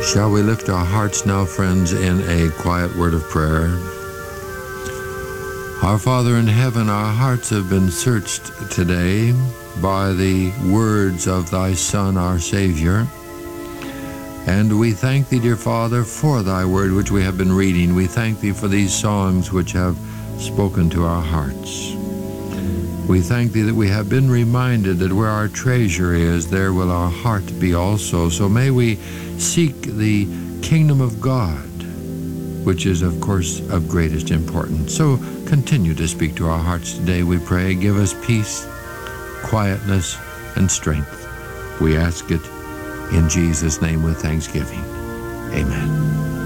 Shall we lift our hearts now, friends, in a quiet word of prayer? Our Father in heaven, our hearts have been searched today by the words of thy Son, our Savior. And we thank thee, dear Father, for thy word which we have been reading. We thank thee for these songs which have spoken to our hearts. We thank thee that we have been reminded that where our treasure is, there will our heart be also. So may we seek the kingdom of God, which is, of course, of greatest importance. So continue to speak to our hearts today, we pray. Give us peace, quietness, and strength. We ask it in Jesus' name with thanksgiving. Amen.